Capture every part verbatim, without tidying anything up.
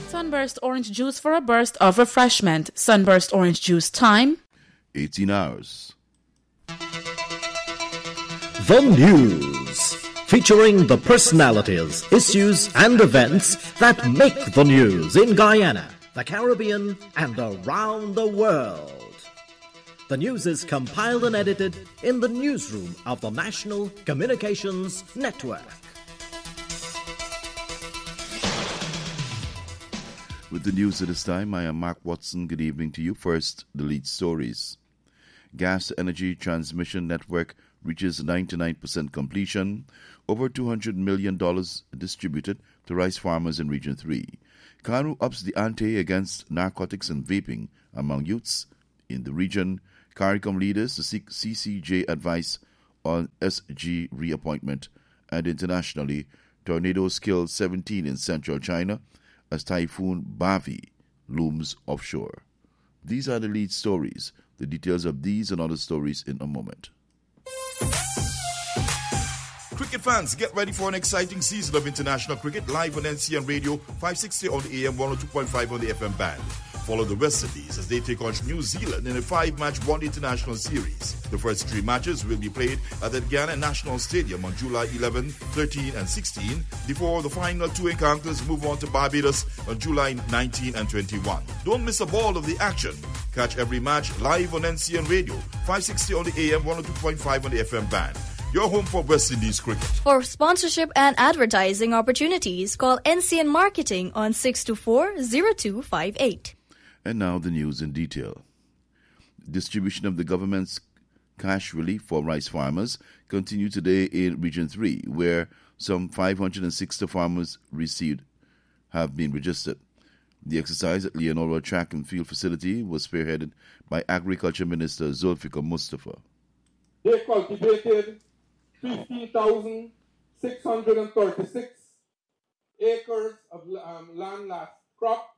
Sunburst orange juice for a burst of refreshment. Sunburst orange juice time. eighteen hours. The News. Featuring the personalities, issues, and events that make the news in Guyana, the Caribbean, and around the world. The news is compiled and edited in the newsroom of the National Communications Network. With the news at this time, I am Mark Watson. Good evening to you. First, the lead stories. Gas Energy Transmission Network reaches ninety-nine percent completion. Over two hundred million dollars distributed to rice farmers in Region three. KANU ups the ante against narcotics and vaping among youths in the region. CARICOM leaders to seek C C J advice on S G reappointment. And internationally, tornadoes killed seventeen in central China as Typhoon Bavi looms offshore. These are the lead stories. The details of these and other stories in a moment. Cricket fans, get ready for an exciting season of international cricket live on N C N Radio, five sixty on the A M, one oh two point five on the F M band. Follow the West Indies as they take on New Zealand in a five-match one international series. The first three matches will be played at the Guyana National Stadium on July eleventh, thirteenth and sixteenth before the final two encounters move on to Barbados on July nineteenth and twenty-first. Don't miss a ball of the action. Catch every match live on N C N Radio, five sixty on the A M, one oh two point five on the F M band. Your home for West Indies cricket. For sponsorship and advertising opportunities, call N C N Marketing on six two four, zero two five eight. And now the news in detail. Distribution of the government's cash relief for rice farmers continued today in Region three, where some five hundred sixty farmers received have been registered. The exercise at Leonora Track and Field Facility was spearheaded by Agriculture Minister Zulfikar Mustafa. They cultivated fifteen thousand six hundred thirty-six acres of um, land last crop,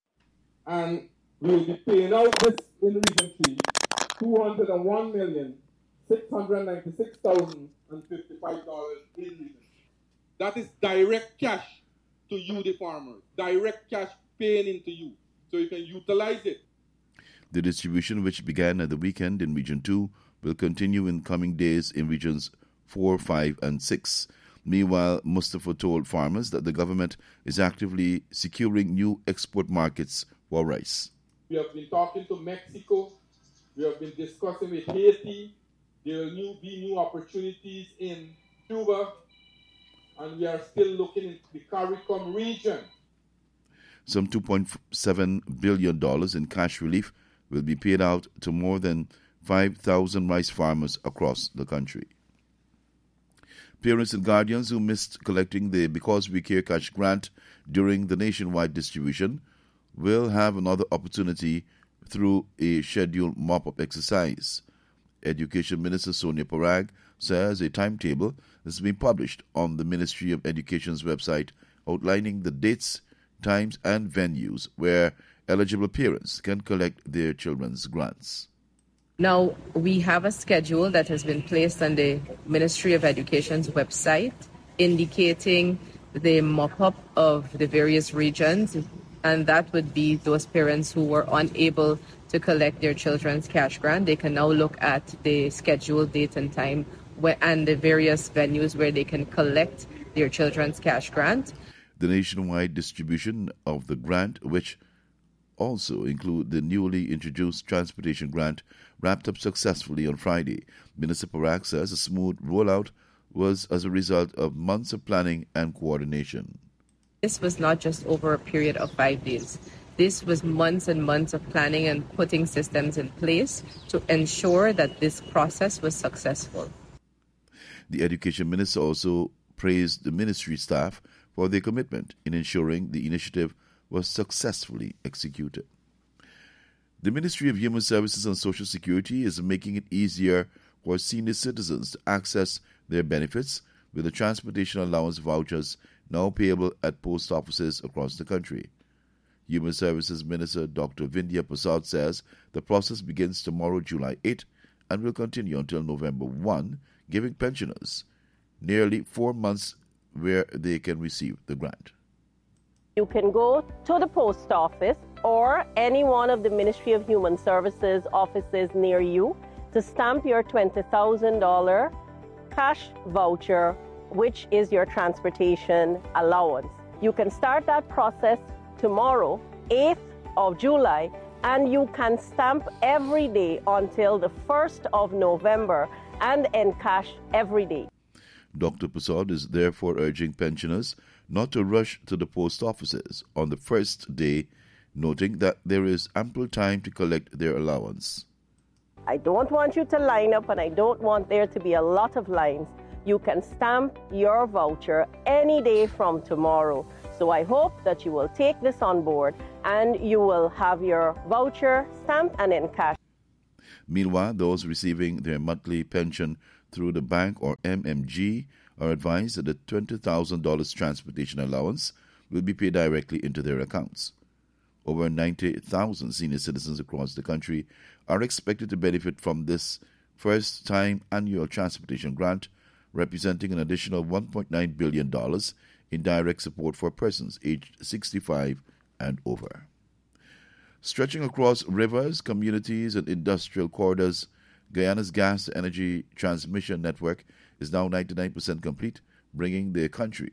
and we will be paying out this in Region three, two hundred one million six hundred ninety-six thousand fifty-five dollars in Region three. That is direct cash to you, the farmers, direct cash paying into you, so you can utilize it. The distribution, which began at the weekend in Region two, will continue in coming days in Regions four, five, and six. Meanwhile, Mustafa told farmers that the government is actively securing new export markets for rice. We have been talking to Mexico. We have been discussing with Haiti. There will new, be new opportunities in Cuba. And we are still looking into the CARICOM region. Some two point seven billion dollars in cash relief will be paid out to more than five thousand rice farmers across the country. Parents and guardians who missed collecting the Because We Care Cash grant during the nationwide distribution will have another opportunity through a scheduled mop-up exercise. Education Minister Sonia Parag says a timetable has been published on the Ministry of Education's website outlining the dates, times, and venues where eligible parents can collect their children's grants. Now, we have a schedule that has been placed on the Ministry of Education's website indicating the mop-up of the various regions, and that would be those parents who were unable to collect their children's cash grant. They can now look at the scheduled date and time where, and the various venues where they can collect their children's cash grant. The nationwide distribution of the grant, which also include the newly introduced transportation grant, wrapped up successfully on Friday. Minister Parag says a smooth rollout was as a result of months of planning and coordination. This was not just over a period of five days. This was months and months of planning and putting systems in place to ensure that this process was successful. The Education Minister also praised the ministry staff for their commitment in ensuring the initiative was successfully executed. The Ministry of Human Services and Social Security is making it easier for senior citizens to access their benefits with the transportation allowance vouchers now payable at post offices across the country. Human Services Minister Doctor Vindhya Prasad says the process begins tomorrow, July eighth, and will continue until November first, giving pensioners nearly four months where they can receive the grant. You can go to the post office or any one of the Ministry of Human Services offices near you to stamp your twenty thousand dollars cash voucher, which is your transportation allowance. You can start that process tomorrow, eighth of July, and you can stamp every day until the first of November and encash every day. Doctor Persaud is therefore urging pensioners not to rush to the post offices on the first day, noting that there is ample time to collect their allowance. I don't want you to line up, and I don't want there to be a lot of lines. You can stamp your voucher any day from tomorrow. So I hope that you will take this on board and you will have your voucher stamped and encashed. Meanwhile, those receiving their monthly pension through the bank or M M G are advised that the twenty thousand dollars transportation allowance will be paid directly into their accounts. Over ninety thousand senior citizens across the country are expected to benefit from this first-time annual transportation grant, representing an additional one point nine billion dollars in direct support for persons aged sixty-five and over. Stretching across rivers, communities, and industrial corridors, Guyana's gas energy transmission network is now ninety-nine percent complete, bringing the country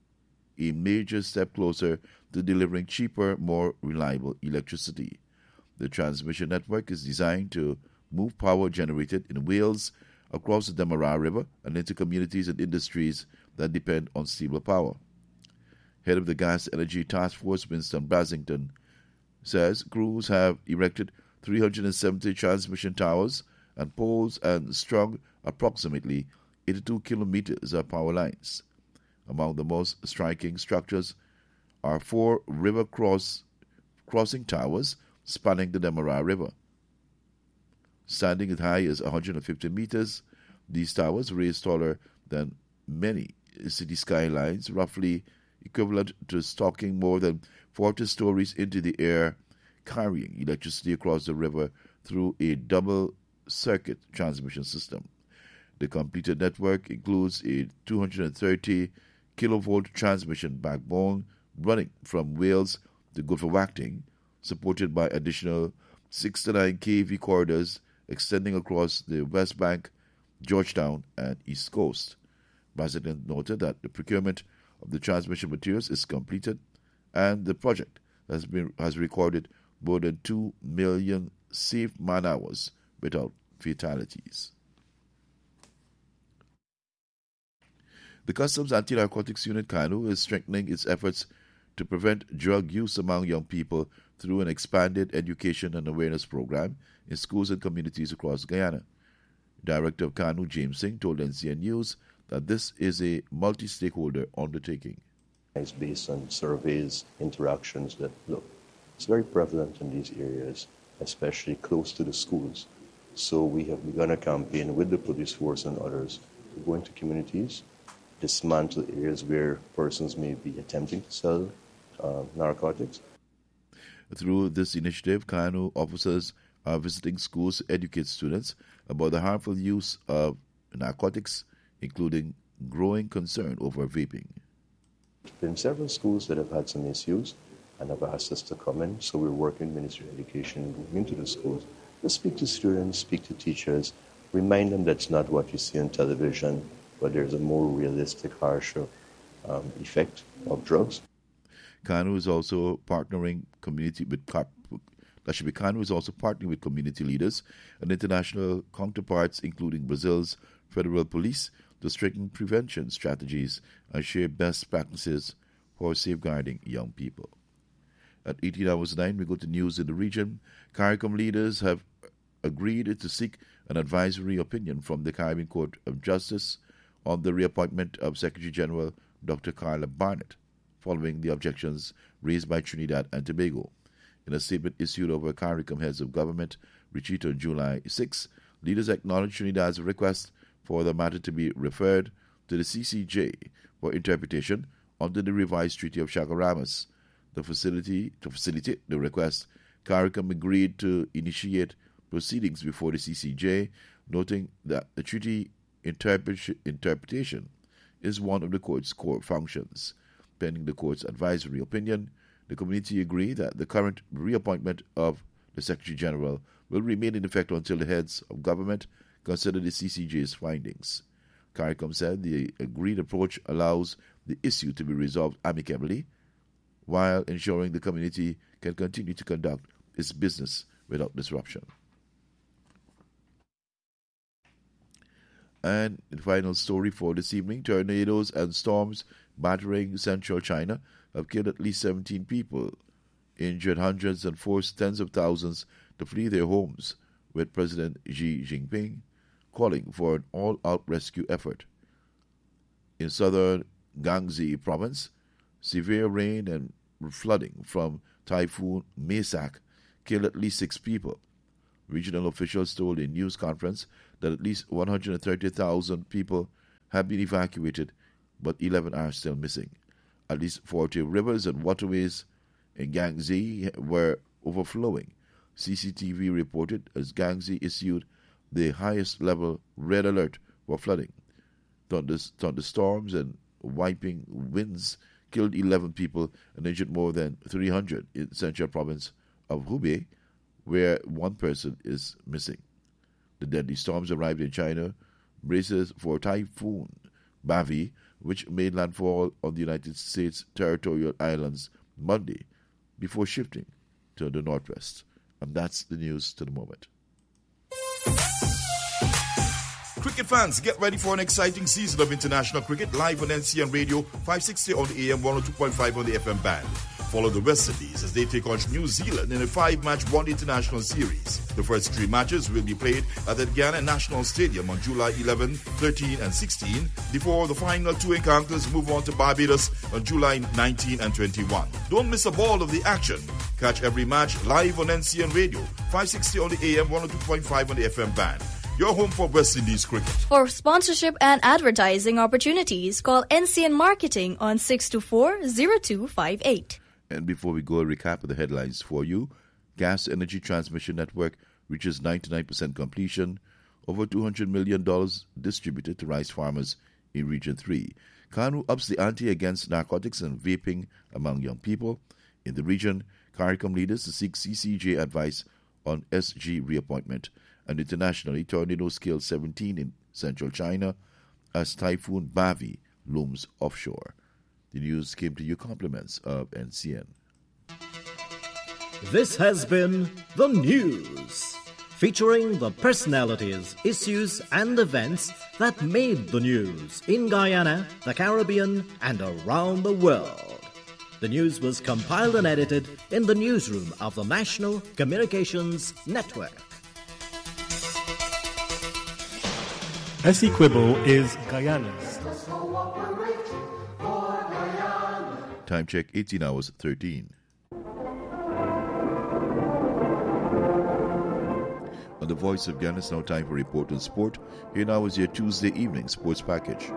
a major step closer to delivering cheaper, more reliable electricity. The transmission network is designed to move power generated in Wales across the Demerara River and into communities and industries that depend on stable power. Head of the Gas Energy Task Force, Winston Basington, says crews have erected three hundred seventy transmission towers and poles and strung approximately eighty-two kilometers of power lines. Among the most striking structures are four river cross crossing towers spanning the Demerara River. Standing as high as one hundred fifty meters, these towers raise taller than many city skylines, roughly equivalent to stalking more than forty stories into the air, carrying electricity across the river through a double-circuit transmission system. The completed network includes a two hundred thirty kilovolt transmission backbone running from Wales to Guilford-Wachting, supported by additional sixty-nine kilovolt corridors extending across the West Bank, Georgetown, and East Coast. Basington noted that the procurement of the transmission materials is completed, and the project has been has recorded more than two million safe man-hours without fatalities. The Customs Anti-Narcotics Unit KANU is strengthening its efforts to prevent drug use among young people through an expanded education and awareness program in schools and communities across Guyana. Director of KANU, James Singh, told N C N News that this is a multi-stakeholder undertaking. It's based on surveys, interactions that, look, it's very prevalent in these areas, especially close to the schools. So we have begun a campaign with the police force and others to go into communities, dismantle areas where persons may be attempting to sell uh, narcotics. Through this initiative, KANU officers are visiting schools to educate students about the harmful use of narcotics, including growing concern over vaping. There have been several schools that have had some issues and have asked us to come in, so we're working with the Ministry of Education, going into the schools to speak to students, speak to teachers, remind them that's not what you see on television, but there's a more realistic, harsher um, effect of drugs. KANU is also partnering community with that should be KANU is also partnering with community leaders and international counterparts, including Brazil's federal police, to strengthen prevention strategies and share best practices for safeguarding young people. At eighteen hours nine, we go to news in the region. CARICOM leaders have agreed to seek an advisory opinion from the Caribbean Court of Justice on the reappointment of Secretary General Doctor Carla Barnett, following the objections raised by Trinidad and Tobago. In a statement issued over CARICOM heads of government retreat on July sixth, leaders acknowledged Trinidad's request for the matter to be referred to the C C J for interpretation under the revised Treaty of Chaguaramas. The facility to facilitate the request, CARICOM agreed to initiate proceedings before the C C J, noting that the treaty interpret- interpretation is one of the court's core functions. pending the court's advisory opinion. The committee agreed that the current reappointment of the Secretary General will remain in effect until the heads of government consider the C C J's findings. CARICOM said the agreed approach allows the issue to be resolved amicably while ensuring the community can continue to conduct its business without disruption. And the final story for this evening, tornadoes and storms battering central China have killed at least seventeen people, injured hundreds, and forced tens of thousands to flee their homes, with President Xi Jinping calling for an all-out rescue effort. In southern Guangxi province, severe rain and flooding from Typhoon Maisak killed at least six people. Regional officials told a news conference that at least one hundred thirty thousand people have been evacuated, but eleven are still missing. At least forty rivers and waterways in Guangxi were overflowing. C C T V reported as Guangxi issued the highest level red alert for flooding. Thunderstorms and wiping winds killed eleven people and injured more than three hundred in central province of Hubei, where one person is missing. The deadly storms arrived in China, braces for Typhoon Bavi, which made landfall on the United States territorial islands Monday before shifting to the northwest. And that's the news to the moment. Cricket fans, get ready for an exciting season of international cricket live on N C N Radio, five sixty on the A M, one oh two point five on the F M band. Follow the West Indies as they take on New Zealand in a five-match one international series. The first three matches will be played at the Guyana National Stadium on July eleventh, thirteenth and sixteenth, before the final two encounters move on to Barbados on July nineteenth and twenty-first. Don't miss a ball of the action. Catch every match live on N C N Radio, five sixty on the A M, one oh two point five on the F M band. Your home for West Indies cricket. For sponsorship and advertising opportunities, call N C N Marketing on six two four, zero two five eight. And before we go, a recap of the headlines for you. Gas Energy Transmission Network reaches ninety-nine percent completion. Over two hundred million dollars distributed to rice farmers in Region three. KANU ups the ante against narcotics and vaping among young people. In the region, CARICOM leaders to seek C C J advice on S G reappointment. And internationally, tornadoes killed seventeen in central China as Typhoon Bavi looms offshore. The news came to you compliments of N C N. This has been The News, featuring the personalities, issues, and events that made the news in Guyana, the Caribbean, and around the world. The news was compiled and edited in the newsroom of the National Communications Network. Essequibo is Guyana's. Time check, eighteen hours thirteen. On the Voice of Guyana, it's now time for Report on Sport. Here now is your Tuesday evening sports package.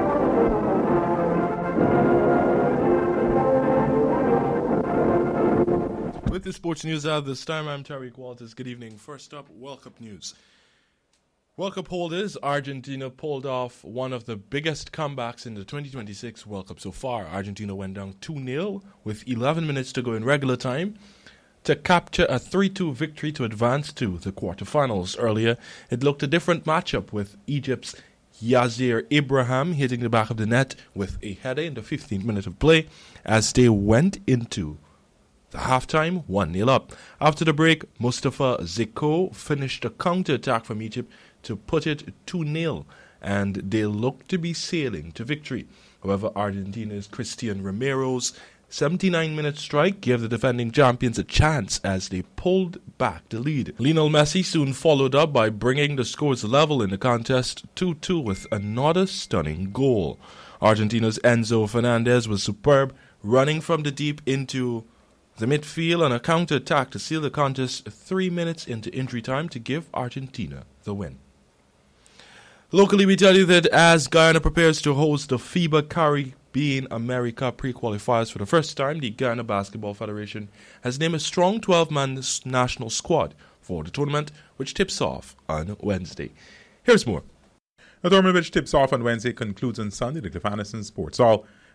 With the sports news at this time, I'm Tariq Walters. Good evening. First up, World Cup news. World Cup holders, Argentina pulled off one of the biggest comebacks in the twenty twenty-six World Cup so far. Argentina went down two nil with eleven minutes to go in regular time to capture a three two victory to advance to the quarterfinals. Earlier, it looked a different matchup with Egypt's Yasser Ibrahim hitting the back of the net with a header in the fifteenth minute of play as they went into the halftime one nil up. After the break, Mustafa Zeko finished a counter-attack from Egypt to put it two nil, and they looked to be sailing to victory. However, Argentina's Cristian Ramiro's seventy-nine minute strike gave the defending champions a chance as they pulled back the lead. Lionel Messi soon followed up by bringing the scores level in the contest two two with another stunning goal. Argentina's Enzo Fernandez was superb, running from the deep into the midfield on a counter-attack to seal the contest three minutes into injury time to give Argentina the win. Locally, we tell you that as Guyana prepares to host the FIBA Caribbean America pre-qualifiers for the first time, the Guyana Basketball Federation has named a strong twelve-man national squad for the tournament, which tips off on Wednesday. Here's more. The tournament, which tips off on Wednesday, concludes on Sunday. The Cliff Anderson Sports Hall.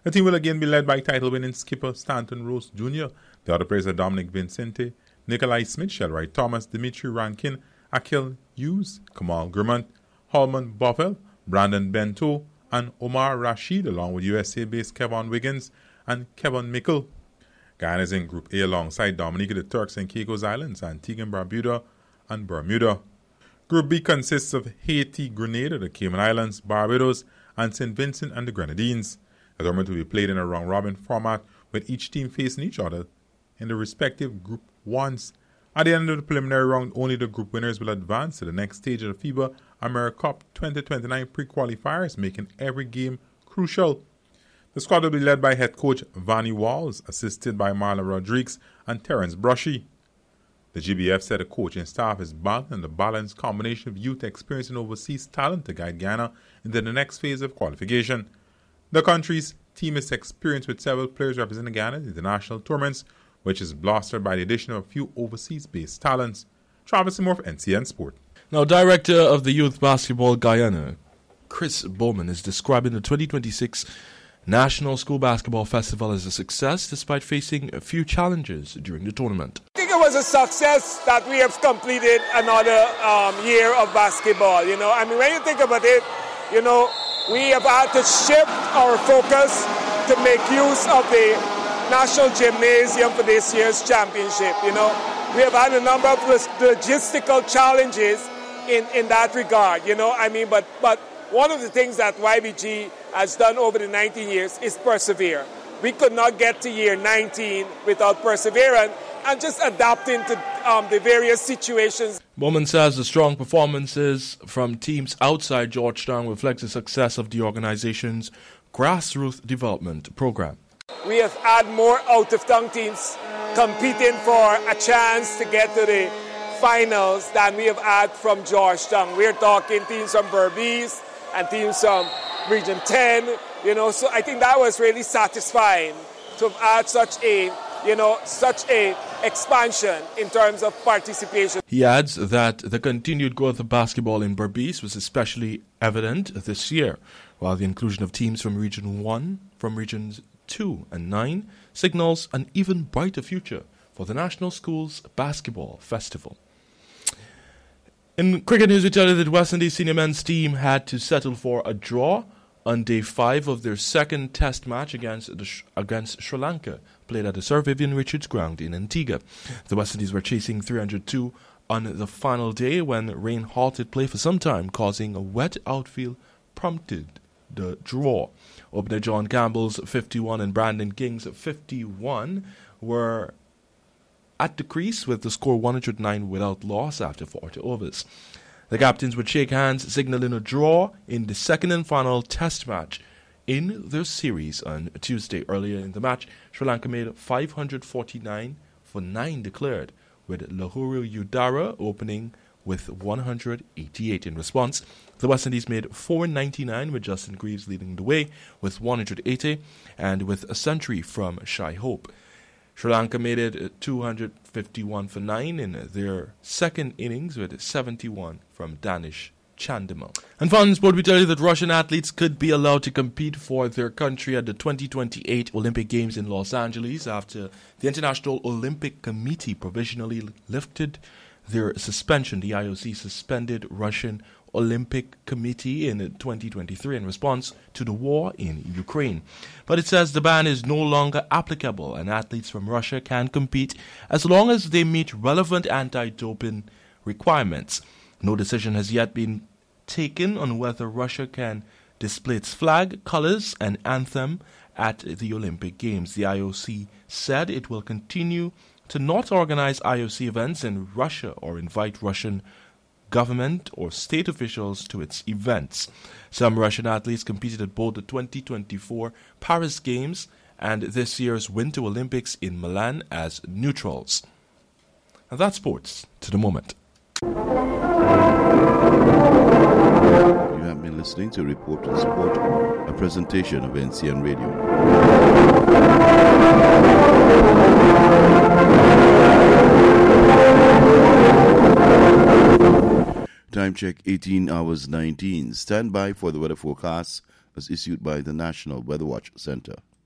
The team will again be led by title-winning skipper Stanton Rose Junior The other players are Dominic Vincente, Nikolai Smith, Shelroy Thomas, Dimitri Rankin, Akil Hughes, Kamal Grimont, Holman Boffel, Brandon Bento, and Omar Rashid, along with U S A-based Kevin Wiggins and Kevin Mickle. Guyana is in Group A alongside Dominica, the Turks and Caicos Islands, Antigua and Barbuda, and Bermuda. Group B consists of Haiti, Grenada, the Cayman Islands, Barbados, and Saint Vincent and the Grenadines. The tournament will be played in a round-robin format with each team facing each other in the respective Group ones. At the end of the preliminary round, only the group winners will advance to the next stage of the FIBA AmeriCup twenty twenty-nine pre-qualifiers, making every game crucial. The squad will be led by head coach Vanny Walls, assisted by Marlon Rodriguez and Terence Brushy. The G B F said the coaching staff is backed and the balanced combination of youth experience and overseas talent to guide Guyana into the next phase of qualification. The country's team is experienced with several players representing Guyana in international tournaments, which is blustered by the addition of a few overseas-based talents. Travis Moore for N C N Sport. Now, Director of the Youth Basketball Guyana, Chris Bowman, is describing the twenty twenty-six National School Basketball Festival as a success despite facing a few challenges during the tournament. I think it was a success that we have completed another um, year of basketball. You know, I mean, when you think about it, you know, we have had to shift our focus to make use of the National Gymnasium for this year's championship. You know, we have had a number of logistical challenges in, in that regard. You know, I mean, but but one of the things that Y B G has done over the nineteen years is persevere. We could not get to year nineteen without perseverance and just adapting to um, the various situations. Bowman says the strong performances from teams outside Georgetown reflects the success of the organization's grassroots development program. We have had more out-of-town teams competing for a chance to get to the finals than we have had from Georgetown. We're talking teams from Berbice and teams from Region ten, you know, so I think that was really satisfying to have had such a, you know, such a expansion in terms of participation. He adds that the continued growth of basketball in Berbice was especially evident this year, while the inclusion of teams from Region one, from Regions two and nine signals an even brighter future for the National Schools Basketball Festival. In cricket news, we tell you that West Indies senior men's team had to settle for a draw on day five of their second test match against the, against Sri Lanka, played at the Sir Vivian Richards ground in Antigua. The West Indies were chasing three hundred two on the final day when rain halted play for some time, causing a wet outfield prompted the draw. Opener John Campbell's fifty-one and Brandon King's fifty-one were at the crease with the score one hundred nine without loss after forty overs. The captains would shake hands, signaling a draw in the second and final test match in their series on Tuesday. Earlier in the match, Sri Lanka made five hundred forty-nine for nine declared, with Lahuru Udara opening with one hundred eighty-eight. In response, the West Indies made four ninety-nine, with Justin Greaves leading the way with one hundred eighty, and with a century from Shai Hope. Sri Lanka made it two hundred fifty-one for nine in their second innings, with seventy-one from Danish Chandimal. And finally, sport, we tell you that Russian athletes could be allowed to compete for their country at the twenty twenty-eight Olympic Games in Los Angeles after the International Olympic Committee provisionally lifted their suspension. The I O C suspended Russian Olympic Committee in twenty twenty-three in response to the war in Ukraine. But it says the ban is no longer applicable and athletes from Russia can compete as long as they meet relevant anti-doping requirements. No decision has yet been taken on whether Russia can display its flag, colors, and anthem at the Olympic Games. The I O C said it will continue to not organize I O C events in Russia or invite Russian government or state officials to its events. Some Russian athletes competed at both the twenty twenty-four Paris Games and this year's Winter Olympics in Milan as neutrals. And that's sports to the moment. You have been listening to Report on Sport, a presentation of N C N Radio. Time check, eighteen hours nineteen. Stand by for the weather forecast as issued by the National Weather Watch Center.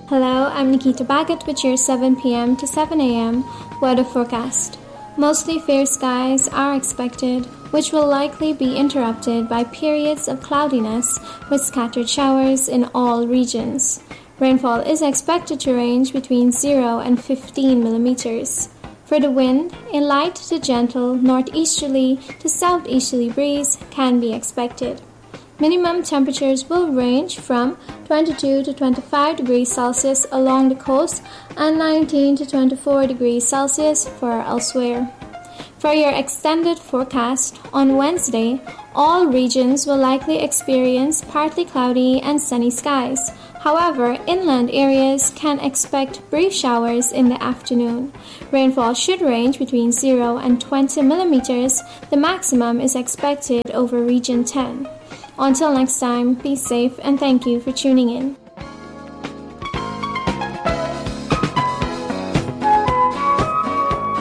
Hello, I'm Nikita Baggett with your seven p.m. to seven a.m. weather forecast. Mostly fair skies are expected, which will likely be interrupted by periods of cloudiness with scattered showers in all regions. Rainfall is expected to range between zero and fifteen millimeters. For the wind, a light to gentle northeasterly to southeasterly breeze can be expected. Minimum temperatures will range from twenty-two to twenty-five degrees Celsius along the coast and nineteen to twenty-four degrees Celsius for elsewhere. For your extended forecast, on Wednesday, all regions will likely experience partly cloudy and sunny skies. However, inland areas can expect brief showers in the afternoon. Rainfall should range between zero and twenty millimeters. The maximum is expected over Region ten. Until next time, be safe and thank you for tuning in.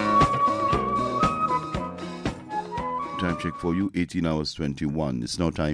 Time check for you, eighteen hours twenty-one. It's now time